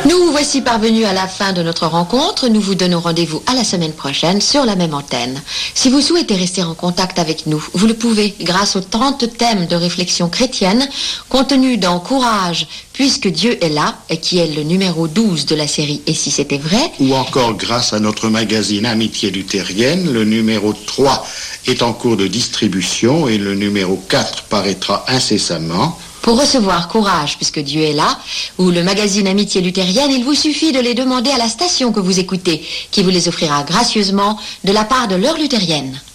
Nous voici parvenus à la fin de notre rencontre. Nous vous donnons rendez-vous à la semaine prochaine sur la même antenne. Si vous souhaitez rester en contact avec nous, vous le pouvez grâce aux 30 thèmes de réflexion chrétienne contenus dans Courage, puisque Dieu est là, et qui est le numéro 12 de la série Et si c'était vrai. Ou encore grâce à notre magazine Amitié luthérienne, le numéro 3 est en cours de distribution et le numéro 4 paraîtra incessamment. Pour recevoir Courage, puisque Dieu est là, ou le magazine Amitié luthérienne, il vous suffit de les demander à la station que vous écoutez, qui vous les offrira gracieusement de la part de l'heure luthérienne.